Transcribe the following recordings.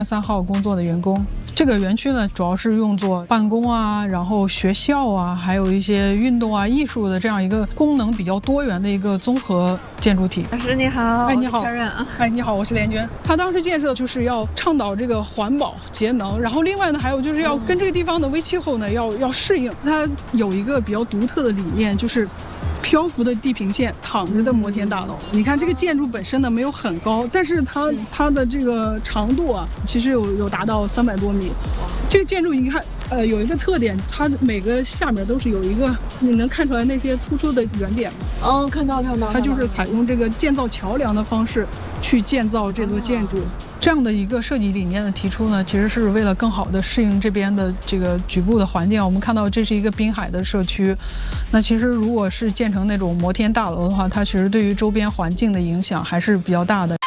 3号工作的员工。这个园区呢，主要是用作办公啊，然后学校啊，还有一些运动啊、艺术的这样一个功能比较多元的一个综合建筑体。 老师你好， 哎你好， 哎你好，我是连娟。他当时建设就是要倡导这个环保节能，然后另外呢，还有就是要跟这个地方的微气候呢要适应。它有一个比较独特的理念，就是漂浮的地平线，躺着的摩天大楼。你看这个建筑本身呢没有很高，但是它的这个长度啊，其实有达到300多米。这个建筑你看，有一个特点，它每个下面都是有一个，你能看出来那些突出的圆点吗？ 哦，看到。 它就是采用这个建造桥梁的方式去建造这座建筑。这样的一个设计理念的提出呢，其实是为了更好的适应这边的这个局部的环境。我们看到这是一个滨海的社区，那其实如果是建成那种摩天大楼的话，它其实对于周边环境的影响还是比较大的。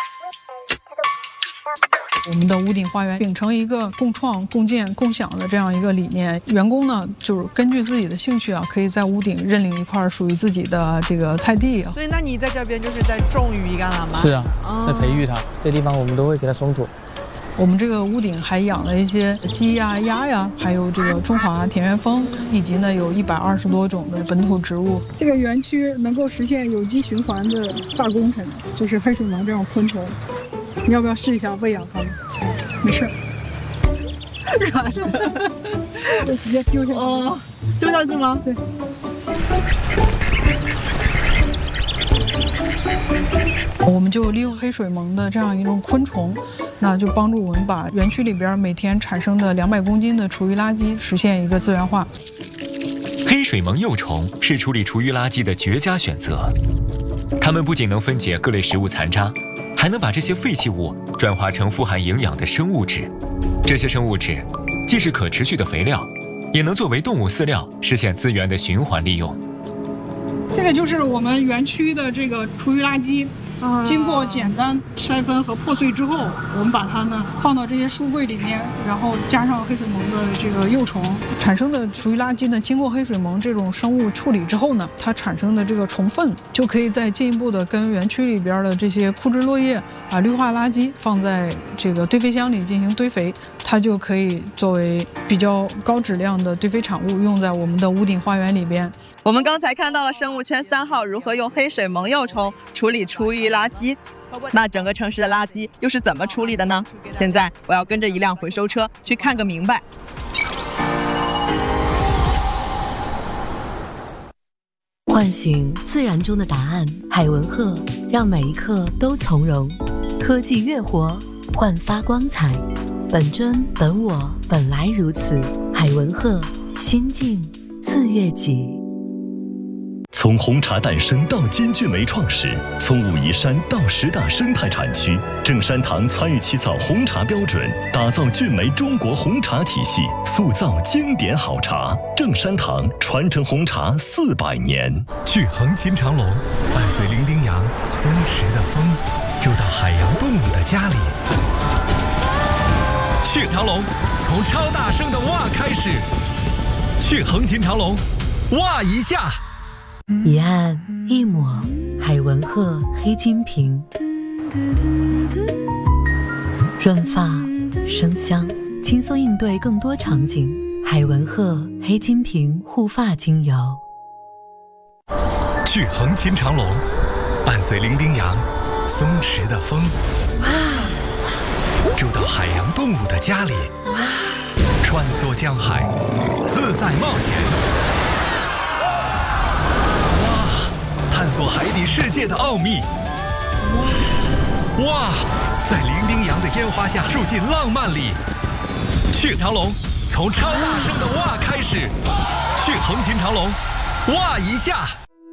我们的屋顶花园秉承一个共创、共建、共享的这样一个理念，员工呢就是根据自己的兴趣啊，可以在屋顶认领一块属于自己的这个菜地啊。 所以那你在这边就是在种鱼竿了吗？ 是啊，在培育它。这地方我们都会给它松土。 我们这个屋顶还养了一些鸡呀、鸭呀，还有这个中华田园蜂，以及呢有120多种的本土植物。这个园区能够实现有机循环的大工程，就是黑水虻这种昆虫。你要不要试一下喂养它们？没事。 软的， 就直接丢下去。 哦，丢下去吗？ 对。我们就利用黑水虻的这样一种昆虫，那就帮助我们把园区里边每天产生的200公斤的厨余垃圾实现一个资源化。 黑水虻幼虫是处理厨余垃圾的绝佳选择，它们不仅能分解各类食物残渣，还能把这些废弃物转化成富含营养的生物质。这些生物质既是可持续的肥料，也能作为动物饲料，实现资源的循环利用。 这个就是我们园区的这个厨余垃圾。经过简单筛分和破碎之后，我们把它呢放到这些书柜里面，然后加上黑水虻的这个幼虫产生的厨余垃圾呢，经过黑水虻这种生物处理之后呢，它产生的这个虫粪就可以再进一步的跟园区里边的这些枯枝落叶啊、绿化垃圾放在这个堆肥箱里进行堆肥，它就可以作为比较高质量的堆肥产物用在我们的屋顶花园里边。 我们刚才看到了生物圈3号如何用黑水虻幼虫处理厨余垃圾，那整个城市的垃圾又是怎么处理的呢？现在我要跟着一辆回收车去看个明白。 唤醒自然中的答案，海文鹤让每一刻都从容。科技越活，焕发光彩。本真本我，本来如此。海文鹤，心境自悦己。 从红茶诞生到金骏眉创始，从武夷山到10大生态产区，正山堂参与起草红茶标准，打造骏眉中国红茶体系，塑造经典好茶。正山堂传承红茶400年。 去横琴长隆，伴随伶仃洋松弛的风，住到海洋动物的家里。去长隆，从超大声的哇开始。去横琴长隆，哇一下。 一按一抹，海文鹤黑金瓶，润发生香，轻松应对更多场景。海文鹤黑金瓶护发精油。 去横琴长隆，伴随伶仃洋松弛的风，住到海洋动物的家里，穿梭江海，自在冒险。探索海底世界的奥秘，哇！在伶仃洋的烟花下住进浪漫里。去长隆，从超大声的哇开始。去横琴长隆，哇一下。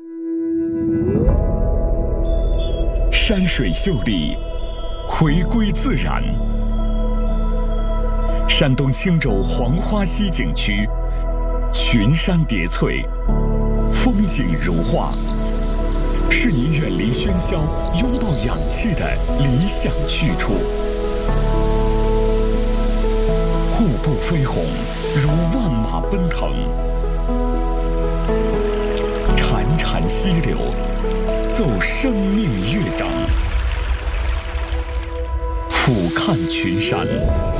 山水秀丽，回归自然。山东青州黄花溪景区，群山叠翠，风景如画。是你远离喧嚣、拥抱氧气的理想去处。瀑布飞鸿，如万马奔腾；潺潺溪流，奏生命乐章。抚俯瞰群山。